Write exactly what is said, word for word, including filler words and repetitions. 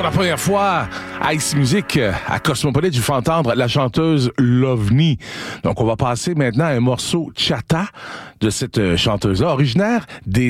Pour la première fois, Ice Music à Cosmopolite, je fais entendre la chanteuse Lovni. Donc, on va passer maintenant à un morceau Chata de cette chanteuse-là, originaire des